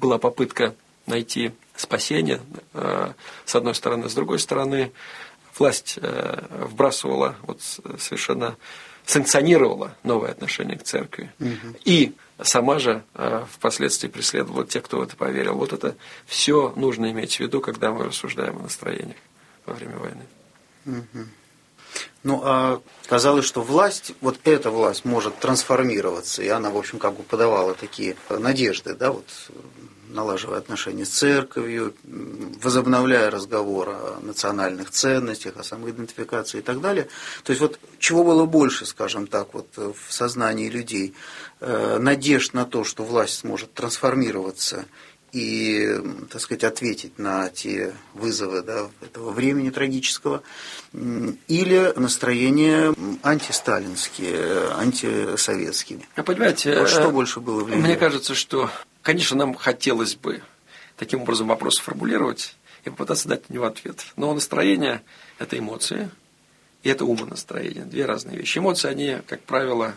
была попытка найти спасение, с одной стороны, с другой стороны, власть вбрасывала, вот совершенно санкционировала новое отношение к церкви. И сама же впоследствии преследовала тех, кто в это поверил. Вот это все нужно иметь в виду, когда мы рассуждаем о настроениях во время войны. Ну, а казалось, что власть, вот эта власть может трансформироваться, и она, в общем, как бы подавала такие надежды, да, вот, налаживая отношения с церковью, возобновляя разговор о национальных ценностях, о самоидентификации и так далее. То есть, вот чего было больше, скажем так, вот в сознании людей? Надежд на то, что власть сможет трансформироваться и, так сказать, ответить на те вызовы, да, этого времени трагического, или настроения антисталинские, антисоветские. Понимаете, вот что больше было влияние? Мне кажется, что, конечно, нам хотелось бы таким образом вопрос сформулировать и попытаться дать на него ответ. Но настроение – это эмоции, и это умонастроение. Две разные вещи. Эмоции, они, как правило,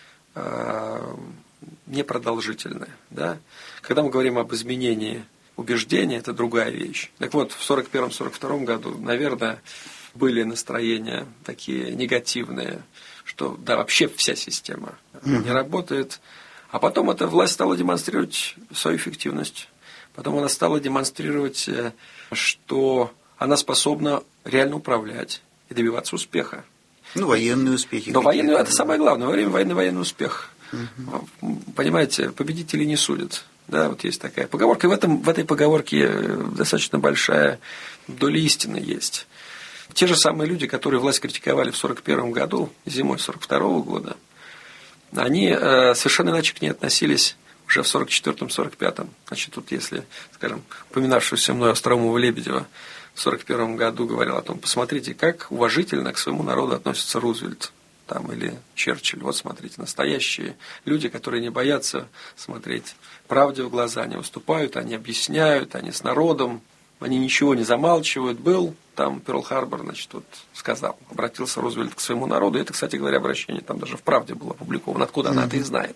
непродолжительны. Да? Когда мы говорим об изменении убеждений, это другая вещь. Так вот, в 1941-1942 году, наверное, были настроения такие негативные, что да, вообще вся система не работает. А потом эта власть стала демонстрировать свою эффективность. Потом она стала демонстрировать, что она способна реально управлять и добиваться успеха. Ну, военные успехи. Но военные – это самое главное. Во время войны военный успех. Понимаете, победители не судят. Да, вот есть такая поговорка. И в этой поговорке достаточно большая доля истины есть. Те же самые люди, которые власть критиковали в 1941 году, зимой 1942 года, они совершенно иначе к ней относились уже в 1944-1945. Значит, тут если, скажем, упоминавшегося мной Остроумова Лебедева в 1941 году говорил о том, посмотрите, как уважительно к своему народу относится Рузвельт там, или Черчилль. Вот смотрите, настоящие люди, которые не боятся смотреть правде в глаза, они выступают, они объясняют, они с народом, они ничего не замалчивают. Был там Пёрл-Харбор, значит, вот сказал, обратился Рузвельт к своему народу. Это, кстати говоря, обращение там даже в «Правде» было опубликовано. Откуда она это и знает.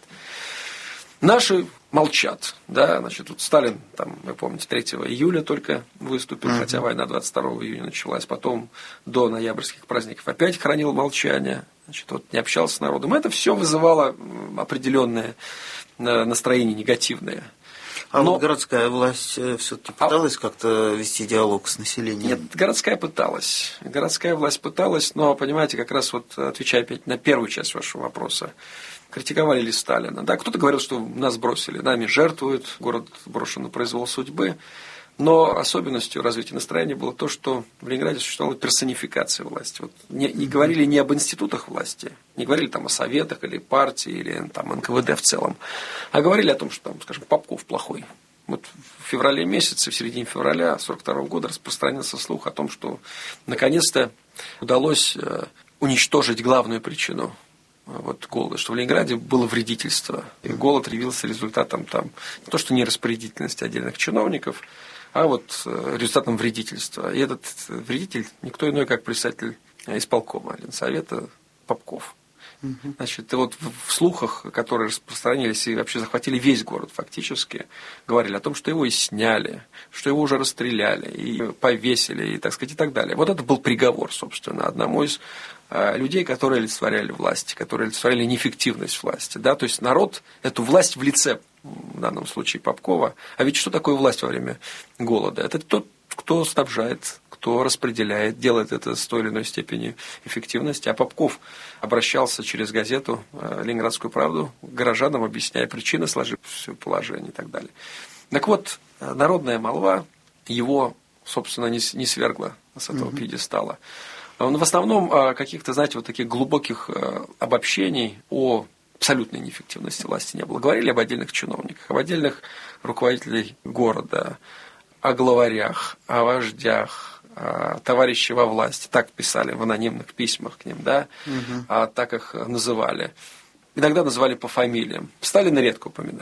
Наши молчат, да, значит, тут Сталин, там, вы помните, 3 июля только выступил, хотя война 22 июня началась, потом до ноябрьских праздников опять хранил молчание, значит, вот не общался с народом. Это все вызывало определенное настроение негативное. А вот городская власть все-таки пыталась как-то вести диалог с населением? Нет, городская пыталась. Городская власть пыталась, но, понимаете, как раз вот отвечая опять на первую часть вашего вопроса, критиковали ли Сталина? Да, кто-то говорил, что нас бросили, нами жертвуют, город брошен на произвол судьбы. Но особенностью развития настроения было то, что в Ленинграде существовала персонификация власти. Вот не говорили не об институтах власти, не говорили там о советах или партии, или там НКВД в целом, а говорили о том, что там, скажем, Попков плохой. Вот в феврале месяце, в середине февраля 1942 года распространился слух о том, что наконец-то удалось уничтожить главную причину вот голода, что в Ленинграде было вредительство. И голод явился результатом там, не то что нераспорядительности отдельных чиновников, а вот результатом вредительства. И этот вредитель никто иной, как председатель исполкома Ленсовета Попков. Значит, и вот в слухах, которые распространились и вообще захватили весь город фактически, говорили о том, что его и сняли, что его уже расстреляли, и повесили, и так сказать, и так далее. Вот это был приговор, собственно, одному из людей, которые олицетворяли власть, которые олицетворяли неэффективность власти. Да? То есть народ эту власть в лице, в данном случае Попкова, а ведь что такое власть во время голода? Это тот, кто снабжает, кто распределяет, делает это с той или иной степени эффективности. А Попков обращался через газету «Ленинградскую правду» к горожанам, объясняя причины сложившегося положения и так далее. Так вот, народная молва его, собственно, не свергла с этого пьедестала. Но в основном каких-то, знаете, вот таких глубоких обобщений о абсолютной неэффективности власти не было. Говорили об отдельных чиновниках, об отдельных руководителях города, о главарях, о вождях, о товарищах во власти. Так писали в анонимных письмах к ним, да, так их называли. Иногда называли по фамилиям. Сталина редко упоминали.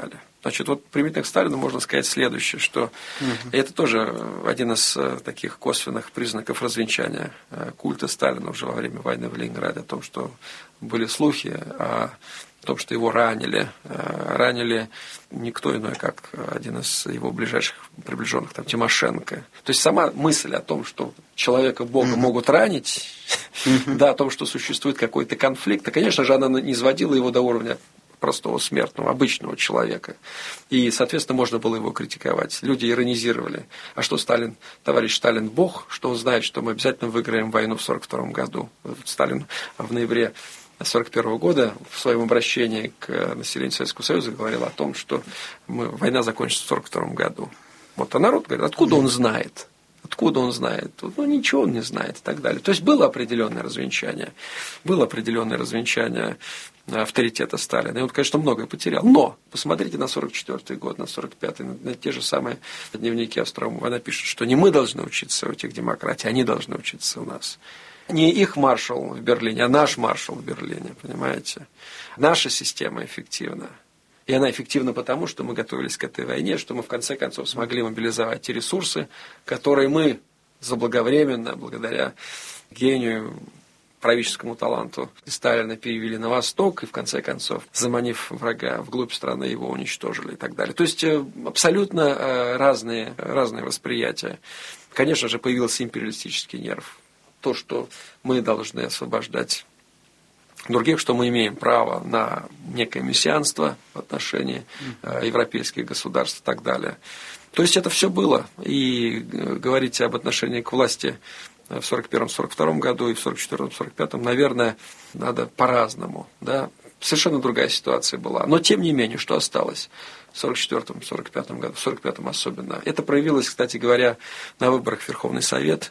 Значит, вот примитивно к Сталину можно сказать следующее, что это тоже один из таких косвенных признаков развенчания культа Сталина уже во время войны в Ленинграде, о том, что были слухи о том, что его ранили. Ранили никто иной, как один из его ближайших приближенных, там, Тимошенко. То есть сама мысль о том, что человека Бога могут ранить, да, о том, что существует какой-то конфликт, конечно же, она не сводила его до уровня простого смертного, обычного человека. И, соответственно, можно было его критиковать. Люди иронизировали. А что Сталин, товарищ Сталин, Бог, что он знает, что мы обязательно выиграем войну в 1942 году. Сталин в ноябре 1941 года в своем обращении к населению Советского Союза говорил о том, что война закончится в 1942 году. Вот, а народ говорит, откуда он знает? Откуда он знает? Ну, ничего он не знает и так далее. То есть было определенное развенчание. Было определенное развенчание авторитета Сталина. И он, конечно, многое потерял. Но посмотрите на 1944 год, на 1945, на те же самые дневники Остроумова. Она пишет, что не мы должны учиться у этих демократий, они должны учиться у нас. Не их маршал в Берлине, а наш маршал в Берлине, понимаете? Наша система эффективна. И она эффективна потому, что мы готовились к этой войне, что мы в конце концов смогли мобилизовать те ресурсы, которые мы заблаговременно, благодаря гению, правительскому таланту Сталина перевели на восток и, в конце концов, заманив врага вглубь страны, его уничтожили и так далее. То есть абсолютно разные восприятия. Конечно же, появился империалистический нерв. То, что мы должны освобождать других, что мы имеем право на некое мессианство в отношении европейских государств и так далее. То есть это все было. И говорить об отношении к власти в 1941-1942 году и в 1944-1945, наверное, надо по-разному. Да? Совершенно другая ситуация была. Но тем не менее, что осталось в 1944-1945 году, в 1945 особенно. Это проявилось, кстати говоря, на выборах в Верховный Совет.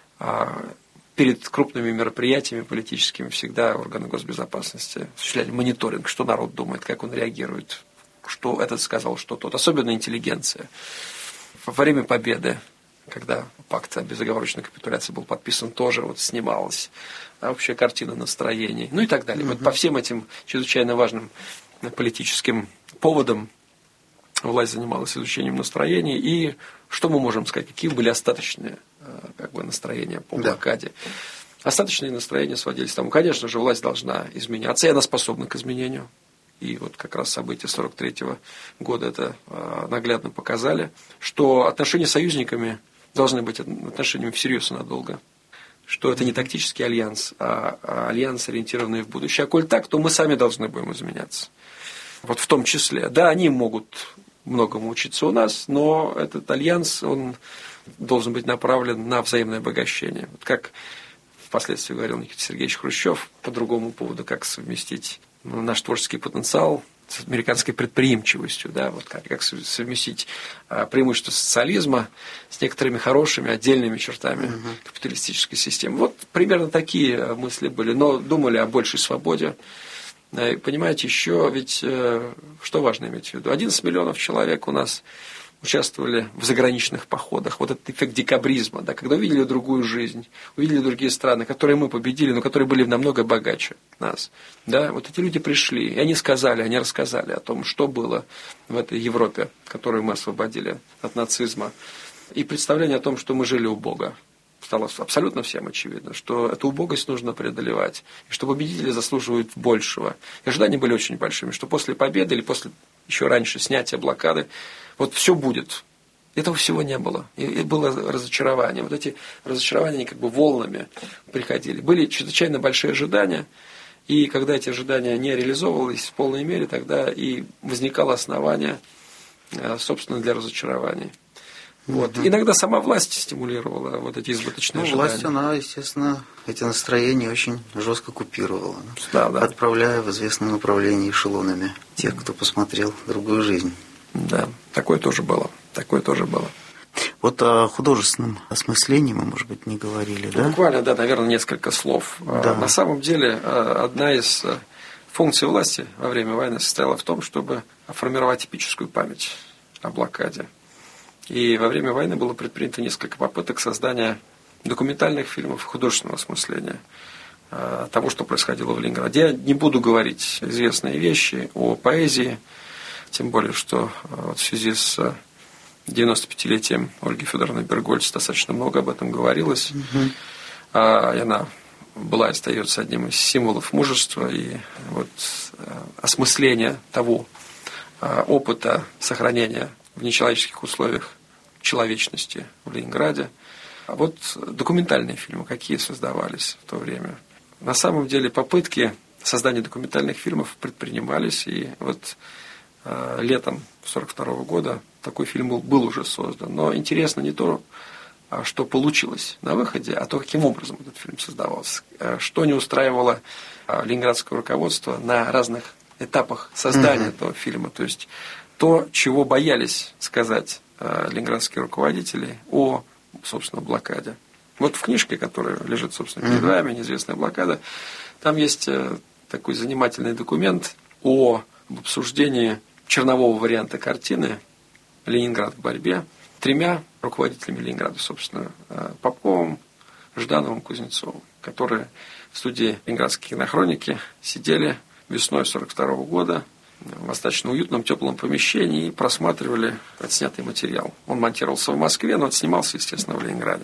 Перед крупными мероприятиями политическими всегда органы госбезопасности осуществляли мониторинг, что народ думает, как он реагирует, что этот сказал, что тот. Особенно интеллигенция. Во время победы, когда пакт о безоговорочной капитуляции был подписан, тоже вот снималась общая картина настроений, ну и так далее. Вот по всем этим чрезвычайно важным политическим поводам власть занималась изучением настроений. И что мы можем сказать, какие были остаточные настроения по блокаде? Остаточные настроения сводились к тому, конечно же, власть должна изменяться, и она способна к изменению. И вот как раз события 1943 года это наглядно показали, что отношения с союзниками должны быть отношениями всерьез и надолго. Что это не тактический альянс, а альянс, ориентированный в будущее. А коль так, то мы сами должны будем изменяться. Вот в том числе. Да, они могут многому учиться у нас, но этот альянс, он должен быть направлен на взаимное обогащение. Вот как впоследствии говорил Никита Сергеевич Хрущев по другому поводу, как совместить наш творческий потенциал с американской предприимчивостью, да, вот как совместить преимущества социализма с некоторыми хорошими отдельными чертами капиталистической системы. Вот примерно такие мысли были, но думали о большей свободе. Понимаете, еще ведь, что важно иметь в виду, 11 миллионов человек у нас участвовали в заграничных походах. Вот этот эффект декабризма, да, когда увидели другую жизнь, увидели другие страны, которые мы победили, но которые были намного богаче нас. Да, вот эти люди пришли, и они рассказали о том, что было в этой Европе, которую мы освободили от нацизма. И представление о том, что мы жили у Бога. Стало абсолютно всем очевидно, что эту убогость нужно преодолевать, и что победители заслуживают большего. И ожидания были очень большими, что после победы или после еще раньше снятия блокады вот все будет. Этого всего не было. И было разочарование. Вот эти разочарования, они как бы волнами приходили. Были чрезвычайно большие ожидания, и когда эти ожидания не реализовывались в полной мере, тогда и возникало основание, собственно, для разочарований. Вот. Иногда сама власть стимулировала вот эти избыточные ожидания. Власть, она, естественно, эти настроения очень жестко купировала, да. Отправляя в известном направлении эшелонами тех, кто посмотрел другую жизнь. Да, такое тоже было. Вот о художественном осмыслении мы, может быть, не говорили, да? Буквально, да, наверное, несколько слов. Да. На самом деле, одна из функций власти во время войны состояла в том, чтобы формировать эпическую память о блокаде. И во время войны было предпринято несколько попыток создания документальных фильмов художественного осмысления того, что происходило в Ленинграде. Я не буду говорить известные вещи о поэзии, Тем более, что в связи с 95-летием Ольги Федоровны Бергольц достаточно много об этом говорилось. И она была и остается одним из символов мужества и вот осмысления того опыта сохранения в нечеловеческих условиях человечности в Ленинграде. А вот документальные фильмы, какие создавались в то время. На самом деле попытки создания документальных фильмов предпринимались, и вот летом 1942 года такой фильм был уже создан. Но интересно не то, что получилось на выходе, а то, каким образом этот фильм создавался. Что не устраивало ленинградское руководство на разных этапах создания этого фильма. То есть то, чего боялись сказать ленинградские руководители о, собственно, блокаде. Вот в книжке, которая лежит, собственно, перед вами, «Неизвестная блокада», там есть такой занимательный документ об обсуждении чернового варианта картины «Ленинград в борьбе» 3 руководителями Ленинграда, собственно, Попковым, Ждановым, Кузнецовым, которые в студии «Ленинградской кинохроники» сидели весной 1942 года в достаточно уютном, теплом помещении и просматривали отснятый материал. Он монтировался в Москве, но отснимался, естественно, в Ленинграде.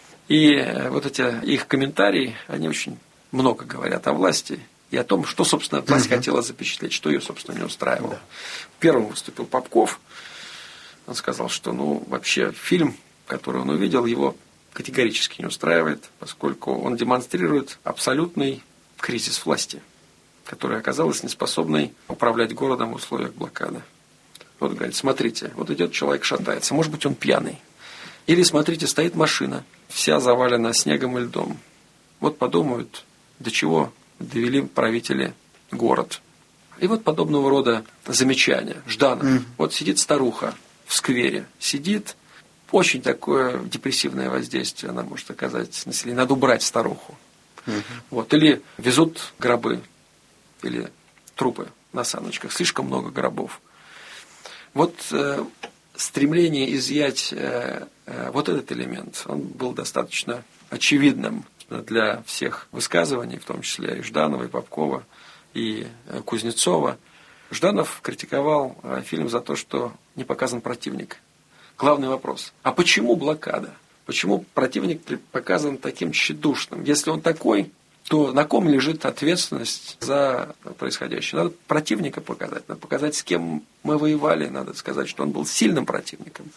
И вот эти их комментарии, они очень много говорят о власти и о том, что, собственно, власть хотела запечатлеть, что ее, собственно, не устраивало. Да. Первым выступил Попков. Он сказал, что, вообще фильм, который он увидел, его категорически не устраивает, поскольку он демонстрирует абсолютный кризис власти, которая оказалась неспособной управлять городом в условиях блокады. Вот, говорит, смотрите, вот идет человек, шатается, может быть, он пьяный. Или, смотрите, стоит машина, вся завалена снегом и льдом. Вот подумают, до чего довели правители город. И вот подобного рода замечания. Жданов. Вот сидит старуха в сквере, сидит, очень такое депрессивное воздействие она может оказать населению. Надо убрать старуху. Вот. Или везут гробы, или трупы на саночках. Слишком много гробов. Вот стремление изъять вот этот элемент, он был достаточно очевидным для всех высказываний, в том числе и Жданова, и Попкова, и Кузнецова. Жданов критиковал фильм за то, что не показан противник. Главный вопрос: а почему блокада? Почему противник показан таким тщедушным? Если он такой, то на ком лежит ответственность за происходящее? Надо противника показать, надо показать, с кем мы воевали, надо сказать, что он был сильным противником.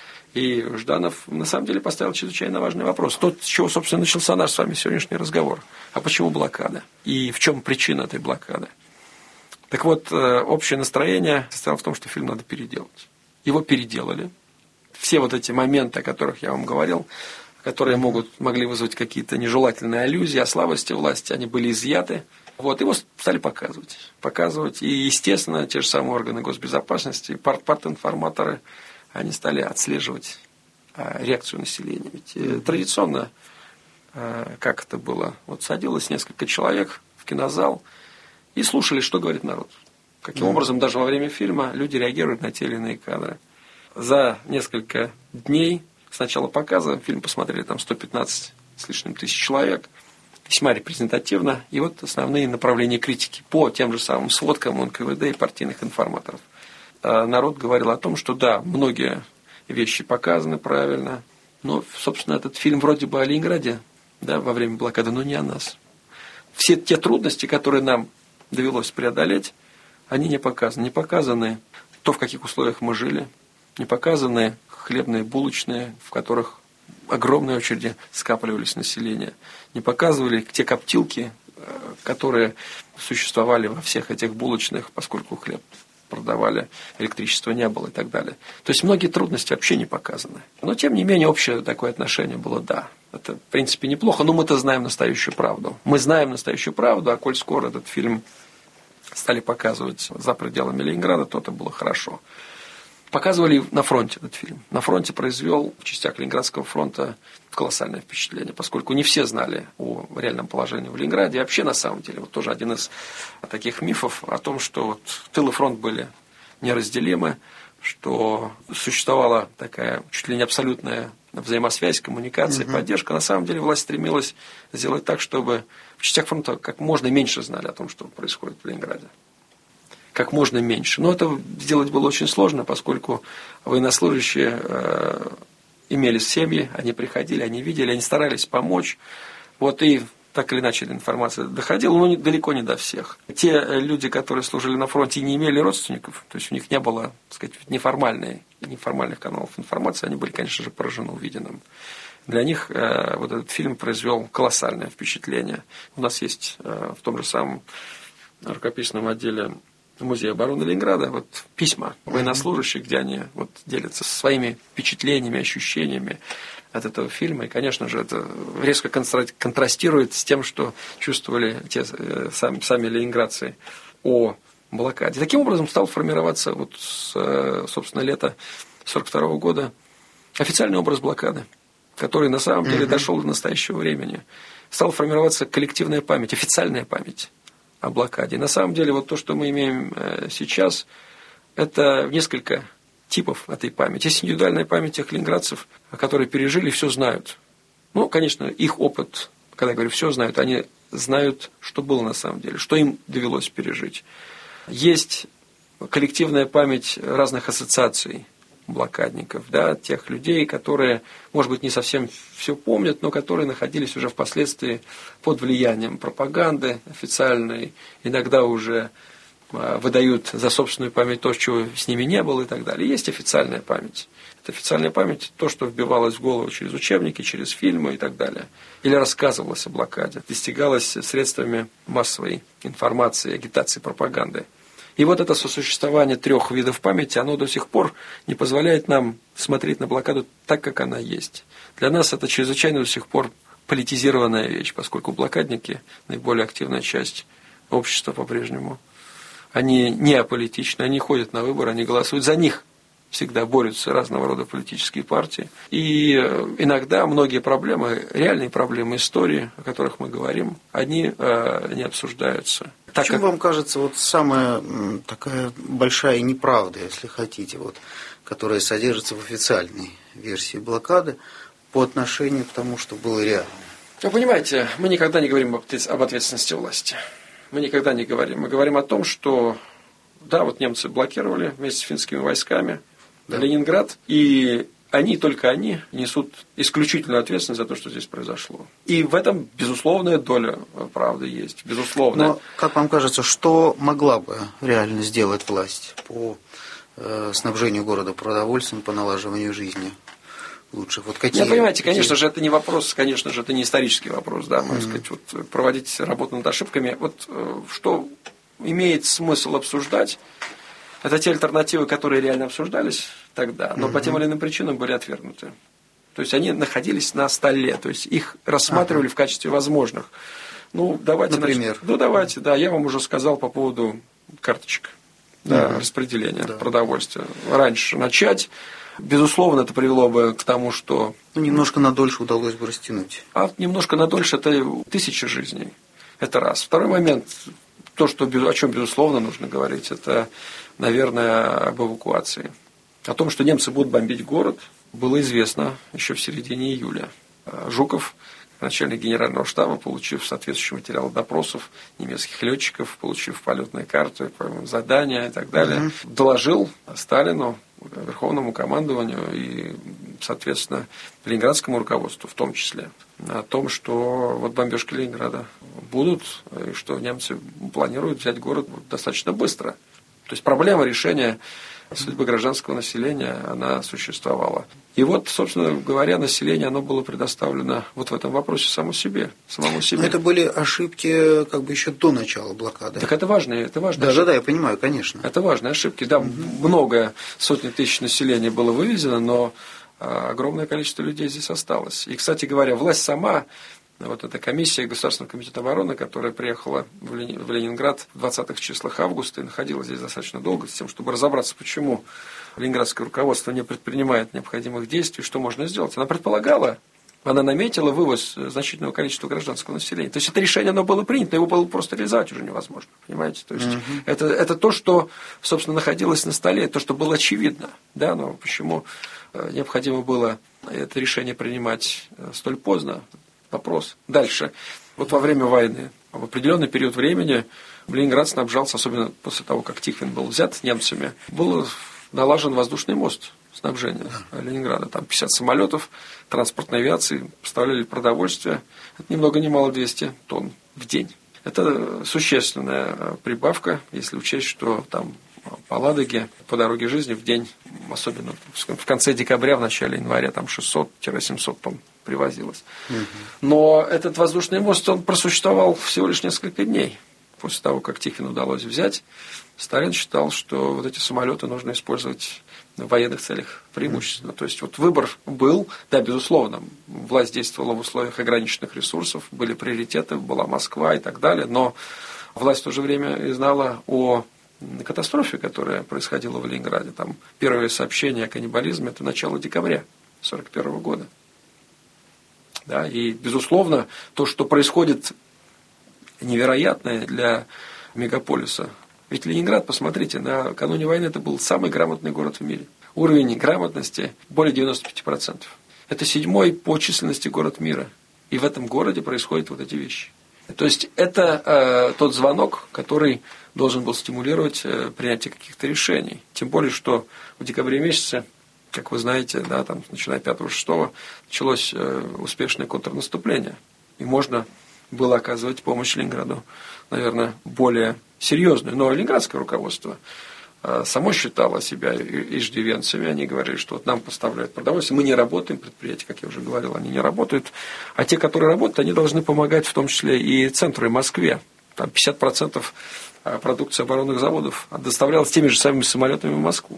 И Жданов, на самом деле, поставил чрезвычайно важный вопрос. То, с чего, собственно, начался наш с вами сегодняшний разговор. А почему блокада? И в чем причина этой блокады? Так вот, общее настроение состояло в том, что фильм надо переделать. Его переделали. Все вот эти моменты, о которых я вам говорил, которые могли вызвать какие-то нежелательные аллюзии о слабости власти, они были изъяты. Вот, его стали показывать. И, естественно, те же самые органы госбезопасности, партинформаторы, они стали отслеживать реакцию населения. Ведь традиционно, как это было, вот садилось несколько человек в кинозал и слушали, что говорит народ. Каким образом даже во время фильма люди реагируют на те или иные кадры. За несколько дней с начала показа фильм посмотрели там 115 с лишним тысяч человек. Весьма репрезентативно. И вот основные направления критики по тем же самым сводкам НКВД и партийных информаторов. Народ говорил о том, что да, многие вещи показаны правильно, но, собственно, этот фильм вроде бы о Ленинграде, да, во время блокады, но не о нас. Все те трудности, которые нам довелось преодолеть, они не показаны. Не показаны то, в каких условиях мы жили, не показаны хлебные, булочные, в которых огромные очереди скапливались население, не показывали те коптилки, которые существовали во всех этих булочных, поскольку хлеб продавали, электричества не было и так далее. То есть многие трудности вообще не показаны. Но, тем не менее, общее такое отношение было да. Это, в принципе, неплохо, но мы-то знаем настоящую правду. Мы знаем настоящую правду, а коль скоро этот фильм стали показывать за пределами Ленинграда, то это было хорошо. Показывали на фронте этот фильм. На фронте произвел в частях Ленинградского фронта колоссальное впечатление, поскольку не все знали о реальном положении в Ленинграде. И вообще, на самом деле, вот тоже один из таких мифов о том, что вот тыл и фронт были неразделимы, что существовала такая чуть ли не абсолютная взаимосвязь, коммуникация, поддержка. На самом деле власть стремилась сделать так, чтобы в частях фронта как можно меньше знали о том, что происходит в Ленинграде. как можно меньше. Но это сделать было очень сложно, поскольку военнослужащие имели семьи, они приходили, они видели, они старались помочь. Вот и так или иначе информация доходила, но далеко не до всех. Те люди, которые служили на фронте и не имели родственников, то есть у них не было, так сказать, неформальных каналов информации, они были, конечно же, поражены увиденным. Для них вот этот фильм произвел колоссальное впечатление. У нас есть в том же самом рукописном отделе Музея обороны Ленинграда вот письма военнослужащих, где они вот делятся своими впечатлениями, ощущениями от этого фильма. И, конечно же, это резко контрастирует с тем, что чувствовали те сами ленинградцы о блокаде. Таким образом стал формироваться вот с, собственно, лета 1942 года официальный образ блокады, который на самом деле дошел до настоящего времени. Стала формироваться коллективная память, официальная память о блокаде. И на самом деле вот то, что мы имеем сейчас, это несколько типов этой памяти. Есть индивидуальная память тех ленинградцев, которые пережили, все знают. Ну, конечно, их опыт, когда я говорю все знают, они знают, что было на самом деле, что им довелось пережить. Есть коллективная память разных ассоциаций блокадников, да, тех людей, которые, может быть, не совсем все помнят, но которые находились уже впоследствии под влиянием пропаганды официальной, иногда уже выдают за собственную память то, чего с ними не было и так далее. Есть официальная память. Это официальная память, то, что вбивалось в голову через учебники, через фильмы и так далее. Или рассказывалось о блокаде, достигалось средствами массовой информации, агитации, пропаганды. И вот это сосуществование трех видов памяти, оно до сих пор не позволяет нам смотреть на блокаду так, как она есть. Для нас это чрезвычайно до сих пор политизированная вещь, поскольку блокадники, наиболее активная часть общества по-прежнему, они не аполитичны, они ходят на выборы, они голосуют, за них всегда борются разного рода политические партии. И иногда многие проблемы, реальные проблемы истории, о которых мы говорим, они не обсуждаются. В чем вам кажется вот самая такая большая неправда, если хотите, вот, которая содержится в официальной версии блокады по отношению к тому, что было реально? Вы понимаете, мы никогда не говорим об ответственности власти. Мы никогда не говорим. Мы говорим о том, что да, вот немцы блокировали вместе с финскими войсками Ленинград, и только они несут исключительную ответственность за то, что здесь произошло. И в этом безусловная доля правды есть, безусловно. Но, как вам кажется, что могла бы реально сделать власть по снабжению города продовольствием, по налаживанию жизни лучших? Вот какие? Понимаете, конечно же, это не вопрос, конечно же, это не исторический вопрос, да, можно сказать, вот, проводить работу над ошибками. Вот что имеет смысл обсуждать, это те альтернативы, которые реально обсуждались тогда, но по тем или иным причинам были отвергнуты. То есть они находились на столе, то есть их рассматривали в качестве возможных. Ну, давайте, например? Давайте, я вам уже сказал по поводу карточек, распределения продовольствия. Раньше начать, безусловно, это привело бы к тому, что... немножко надольше удалось бы растянуть. А немножко надольше – это 1000 жизней. Это раз. Второй момент, то, о чем, безусловно, нужно говорить, это, наверное, об эвакуации. О том, что немцы будут бомбить город, было известно еще в середине июля. Жуков, начальник генерального штаба, получив соответствующий материал допросов немецких летчиков, получив полетные карты, задания и так далее, доложил Сталину, Верховному командованию и, соответственно, ленинградскому руководству в том числе, о том, что вот бомбежки Ленинграда будут, и что немцы планируют взять город достаточно быстро. То есть проблема решения судьбы гражданского населения, она существовала. И вот, собственно говоря, население, оно было предоставлено вот в этом вопросе самому себе. Но это были ошибки как бы еще до начала блокады. Так это важные ошибки. Да, я понимаю, конечно. Это важные ошибки. Да, много, сотни тысяч населения было вывезено, но огромное количество людей здесь осталось. И, кстати говоря, власть сама, вот эта комиссия Государственного комитета обороны, которая приехала в Ленинград в 20-х числах августа и находилась здесь достаточно долго, с тем, чтобы разобраться, почему ленинградское руководство не предпринимает необходимых действий, что можно сделать. Она наметила вывоз значительного количества гражданского населения. То есть это решение, оно было принято, его было просто реализовать уже невозможно. Понимаете? То есть это то, что, собственно, находилось на столе, то, что было очевидно. Да? Но почему необходимо было это решение принимать столь поздно? Вопрос. Дальше. Вот во время войны в определенный период времени Ленинград снабжался, особенно после того, как Тихвин был взят немцами, был налажен воздушный мост снабжения Ленинграда. Там 50 самолетов транспортной авиации поставляли продовольствие. Это ни много ни мало 200 тонн в день. Это существенная прибавка, если учесть, что там по Ладоге, по дороге жизни в день, особенно в конце декабря, в начале января, там 600-700 тонн привозилось. Но этот воздушный мост, он просуществовал всего лишь несколько дней. После того, как Тихвину удалось взять, Сталин считал, что вот эти самолеты нужно использовать в военных целях преимущественно. То есть вот выбор был, да, безусловно, власть действовала в условиях ограниченных ресурсов, были приоритеты, была Москва и так далее, но власть в то же время и знала о катастрофе, которая происходила в Ленинграде. Там первое сообщение о каннибализме – это начало декабря 1941 года. Да, и, безусловно, то, что происходит невероятное для мегаполиса. Ведь Ленинград, посмотрите, накануне войны это был самый грамотный город в мире. Уровень грамотности более 95%. Это 7-й по численности город мира. И в этом городе происходят вот эти вещи. То есть это тот звонок, который должен был стимулировать принятие каких-то решений. Тем более, что в декабре месяце, как вы знаете, да, там, начиная 5-6 началось успешное контрнаступление. И можно было оказывать помощь Ленинграду, наверное, более серьезную. Но ленинградское руководство само считало себя иждивенцами. Они говорили, что вот нам поставляют продовольствие, мы не работаем, предприятия, как я уже говорил, они не работают. А те, которые работают, они должны помогать в том числе и центру, и Москве. Там 50% продукции оборонных заводов доставлялось теми же самыми самолетами в Москву.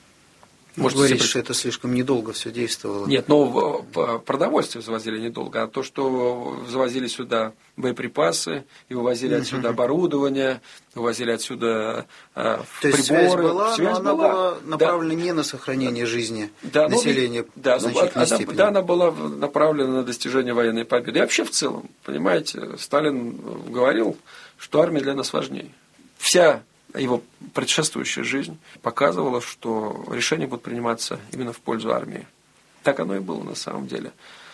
Может говорить, что это слишком недолго все действовало? Нет, но продовольствие завозили недолго, а то, что завозили сюда боеприпасы, и вывозили отсюда оборудование, вывозили отсюда приборы. То есть связь была, но она была направлена не на сохранение жизни населения в значительной степени. Да, она была направлена на достижение военной победы. И вообще в целом, понимаете, Сталин говорил, что армия для нас важнее. Вся его предшествующая жизнь показывала, что решения будут приниматься именно в пользу армии. Так оно и было на самом деле.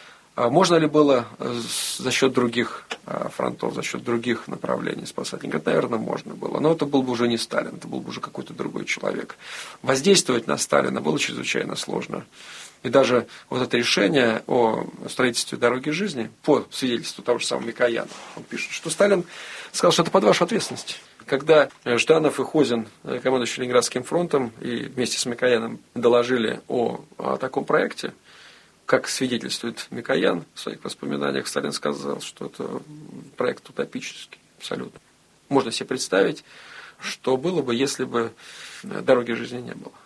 Можно ли было за счет других фронтов, за счет других направлений спасать? Говорит, наверное, можно было. Но это был бы уже не Сталин, это был бы уже какой-то другой человек. Воздействовать на Сталина было чрезвычайно сложно. И даже вот это решение о строительстве дороги жизни, по свидетельству того же самого Микояна, он пишет, что Сталин сказал, что это под вашу ответственность. Когда Жданов и Хозин, командующий Ленинградским фронтом, и вместе с Микояном доложили о таком проекте, как свидетельствует Микоян в своих воспоминаниях, Сталин сказал, что это проект утопический, абсолютно. Можно себе представить, что было бы, если бы дороги жизни не было.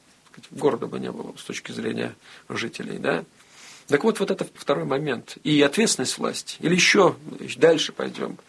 Города бы не было с точки зрения жителей. Да? Так вот это второй момент. И ответственность власти. Или еще дальше пойдем.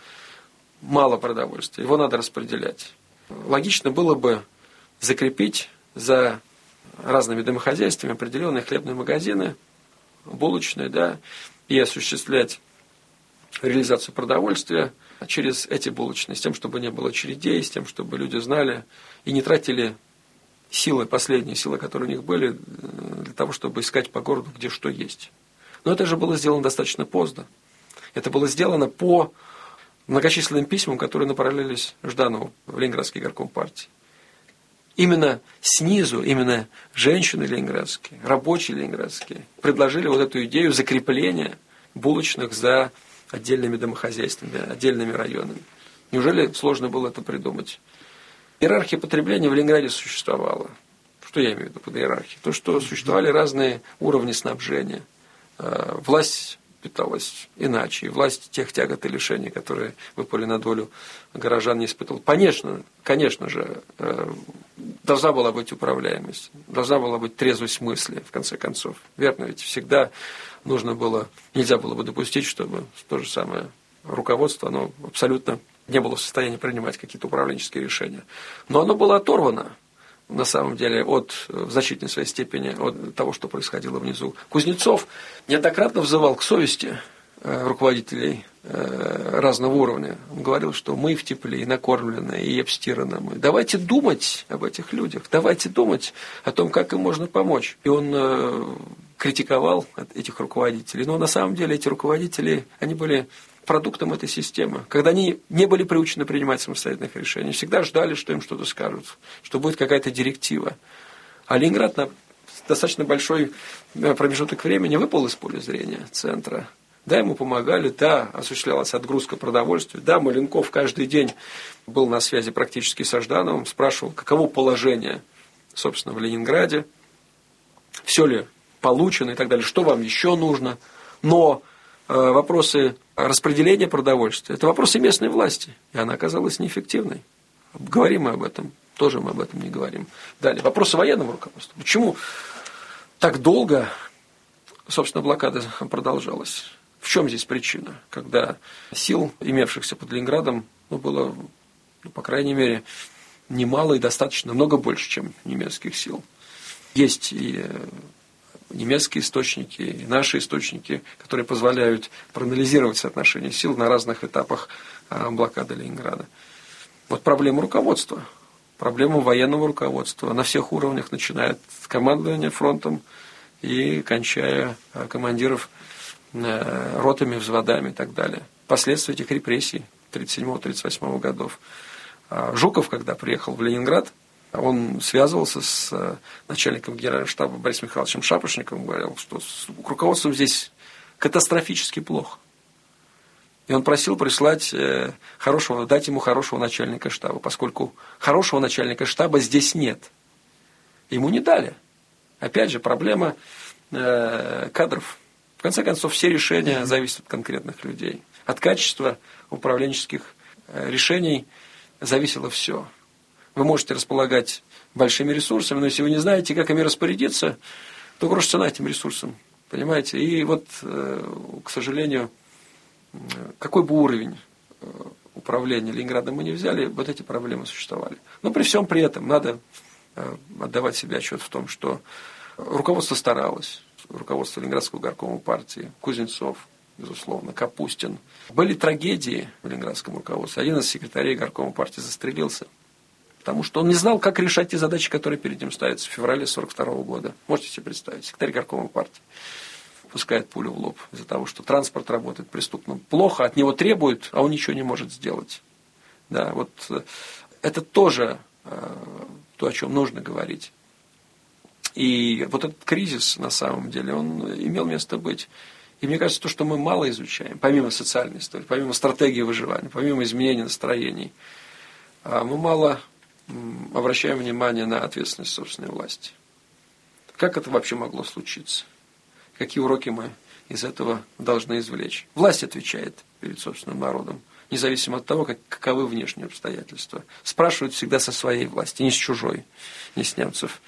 Мало продовольствия, его надо распределять. Логично было бы закрепить за разными домохозяйствами определенные хлебные магазины, булочные, да, и осуществлять реализацию продовольствия через эти булочные, с тем, чтобы не было очередей, с тем, чтобы люди знали и не тратили силы, последние силы, которые у них были, для того, чтобы искать по городу, где что есть. Но это же было сделано достаточно поздно. Это было сделано по многочисленным письмам, которые направлялись Жданову в Ленинградский горком партии. Именно снизу, именно женщины ленинградские, рабочие ленинградские предложили вот эту идею закрепления булочных за отдельными домохозяйствами, отдельными районами. Неужели сложно было это придумать? Иерархия потребления в Ленинграде существовала. Что я имею в виду под иерархией? То, что существовали разные уровни снабжения. Власть питалась иначе. И власть тех тягот и лишений, которые выпали на долю горожан, не испытывала. Конечно же, должна была быть управляемость, должна была быть трезвость мысли, в конце концов. Верно, ведь всегда нельзя было бы допустить, чтобы то же самое руководство, оно абсолютно не было в состоянии принимать какие-то управленческие решения. Но оно было оторвано, на самом деле, в значительной своей степени от того, что происходило внизу. Кузнецов неоднократно взывал к совести руководителей разного уровня. Он говорил, что мы в тепле, и накормлены, и обстираны мы. Давайте думать об этих людях, давайте думать о том, как им можно помочь. И он критиковал этих руководителей. Но на самом деле эти руководители, они были продуктом этой системы. Когда они не были приучены принимать самостоятельных решений, всегда ждали, что им что-то скажут, что будет какая-то директива. А Ленинград на достаточно большой промежуток времени выпал из поля зрения центра. Да, ему помогали, да, осуществлялась отгрузка продовольствия, да, Маленков каждый день был на связи практически со Ждановым, спрашивал, каково положение, собственно, в Ленинграде, все ли получено и так далее, что вам еще нужно. Но вопросы распределения продовольствия – это вопросы местной власти, и она оказалась неэффективной. Говорим мы об этом, тоже мы об этом не говорим. Далее, вопросы военного руководства. Почему так долго, собственно, блокада продолжалась? В чем здесь причина? Когда сил, имевшихся под Ленинградом, было, по крайней мере, немало и достаточно, много больше, чем немецких сил. Есть и немецкие источники, и наши источники, которые позволяют проанализировать соотношение сил на разных этапах блокады Ленинграда. Вот проблема руководства, проблема военного руководства на всех уровнях, начиная от командования фронтом и кончая командиров ротами, взводами и так далее. Последствия этих репрессий 1937-1938 годов. Жуков, когда приехал в Ленинград, он связывался с начальником генерального штаба Борисом Михайловичем Шапошниковым, говорил, что с руководством здесь катастрофически плохо. И он просил прислать дать ему хорошего начальника штаба, поскольку хорошего начальника штаба здесь нет. Ему не дали. Опять же, проблема кадров. В конце концов, все решения зависят от конкретных людей. От качества управленческих решений зависело все. Вы можете располагать большими ресурсами, но если вы не знаете, как ими распорядиться, то грош цена этим ресурсам. Понимаете? И вот, к сожалению, какой бы уровень управления Ленинградом мы не взяли, вот эти проблемы существовали. Но при всем при этом надо отдавать себе отчет в том, что руководство старалось. Руководство Ленинградского горкома партии, Кузнецов, безусловно, Капустин. Были трагедии в ленинградском руководстве. Один из секретарей горкома партии застрелился, потому что он не знал, как решать те задачи, которые перед ним ставятся в феврале 1942 года. Можете себе представить, секретарь горкома партии пускает пулю в лоб из-за того, что транспорт работает преступно плохо, от него требуют, а он ничего не может сделать. Да, вот это тоже то, о чем нужно говорить. И вот этот кризис, на самом деле, он имел место быть. И мне кажется, то, что мы мало изучаем, помимо социальной истории, помимо стратегии выживания, помимо изменения настроений, мы мало обращаем внимание на ответственность собственной власти. Как это вообще могло случиться? Какие уроки мы из этого должны извлечь? Власть отвечает перед собственным народом, независимо от того, каковы внешние обстоятельства. Спрашивают всегда со своей власти, не с чужой, не с немцев.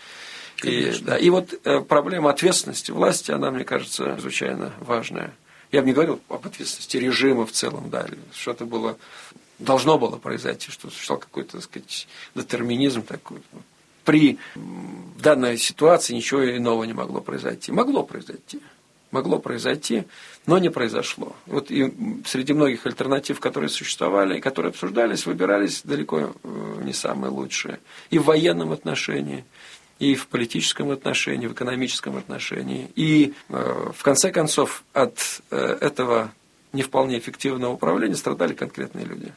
И вот проблема ответственности власти, она, мне кажется, чрезвычайно важная. Я бы не говорил об ответственности режима в целом, да, что-то должно было произойти, что существовал какой-то, так сказать, детерминизм такой. При данной ситуации ничего иного не могло произойти. Могло произойти, но не произошло. Вот и среди многих альтернатив, которые существовали и которые обсуждались, выбирались далеко не самые лучшие. И в военном отношении, и в политическом отношении, в экономическом отношении. И, в конце концов, от этого не вполне эффективного управления страдали конкретные люди.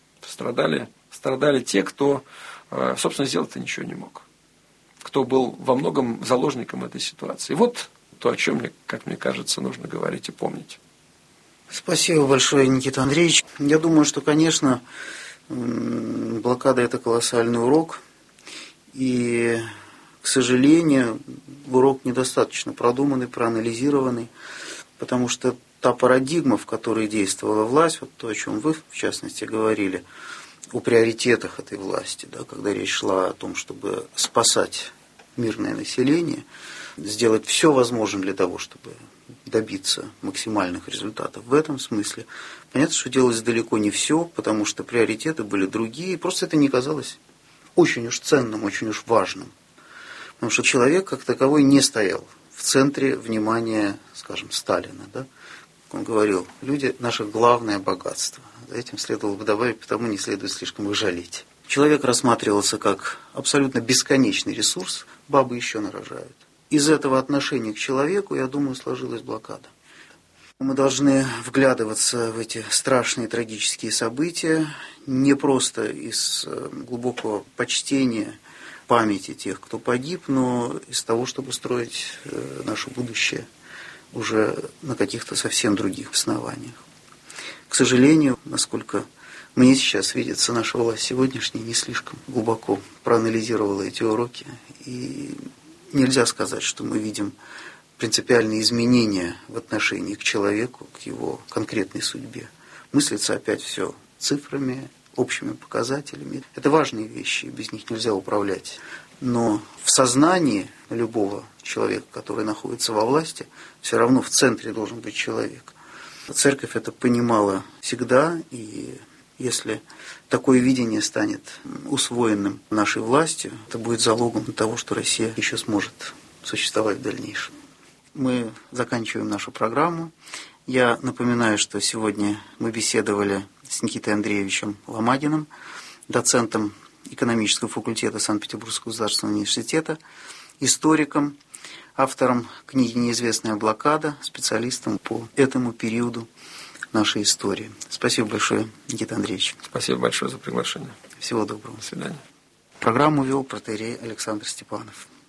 Страдали те, кто, собственно, сделать-то ничего не мог. Кто был во многом заложником этой ситуации. И вот то, о чем, как мне кажется, нужно говорить и помнить. Спасибо большое, Никита Андреевич. Я думаю, что, конечно, блокада – это колоссальный урок. И, к сожалению, урок недостаточно продуманный, проанализированный, потому что та парадигма, в которой действовала власть, вот то, о чем вы, в частности, говорили, о приоритетах этой власти, да, когда речь шла о том, чтобы спасать мирное население, сделать все возможное для того, чтобы добиться максимальных результатов в этом смысле. Понятно, что делалось далеко не все, потому что приоритеты были другие, просто это не казалось очень уж ценным, очень уж важным. Потому что человек как таковой не стоял в центре внимания, скажем, Сталина. Да? Он говорил, люди – наше главное богатство. За этим следовало бы добавить, потому не следует слишком их жалеть. Человек рассматривался как абсолютно бесконечный ресурс, бабы еще нарожают. из этого отношения к человеку, я думаю, сложилась блокада. Мы должны вглядываться в эти страшные трагические события не просто из глубокого почтения памяти тех, кто погиб, но из того, чтобы строить наше будущее уже на каких-то совсем других основаниях. К сожалению, насколько мне сейчас видится, наша власть сегодняшняя не слишком глубоко проанализировала эти уроки, и нельзя сказать, что мы видим принципиальные изменения в отношении к человеку, к его конкретной судьбе. Мыслится опять все цифрами, общими показателями. Это важные вещи, без них нельзя управлять. Но в сознании любого человека, который находится во власти, все равно в центре должен быть человек. Церковь это понимала всегда, и если такое видение станет усвоенным нашей властью, это будет залогом того, что Россия еще сможет существовать в дальнейшем. Мы заканчиваем нашу программу. Я напоминаю, что сегодня мы беседовали с Никитой Андреевичем Ломагиным, доцентом экономического факультета Санкт-Петербургского государственного университета, историком, автором книги «Неизвестная блокада», специалистом по этому периоду нашей истории. Спасибо большое, Никита Андреевич. Спасибо большое за приглашение. Всего доброго. До свидания. Программу вел протоиерей Александр Степанов.